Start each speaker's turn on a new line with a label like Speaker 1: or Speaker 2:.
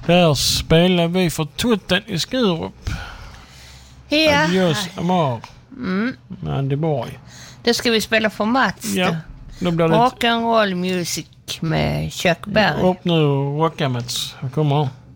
Speaker 1: Där spelar vi för Tutten i Skurup.
Speaker 2: Ja.
Speaker 1: Adios Amar. Med Andy Borg.
Speaker 2: Det ska vi spela för Mats.
Speaker 1: Ja, då blir det
Speaker 2: Rock'n'roll music med Chuck Berry.
Speaker 1: upp nu och rocka Mats. Kommer